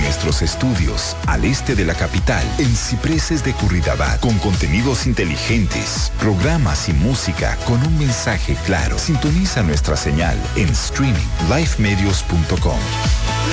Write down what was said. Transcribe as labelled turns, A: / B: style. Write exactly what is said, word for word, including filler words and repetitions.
A: nuestros estudios, al este de la capital, en Cipreses de Curridabat, con contenidos inteligentes, programas y música con un mensaje claro. Sintoniza nuestra señal en streaming, live medios punto com.